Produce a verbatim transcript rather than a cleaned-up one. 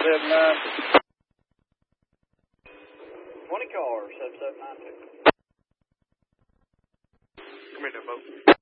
seven nine two. twenty cars, seven seven nine two. Come here, Dumbo.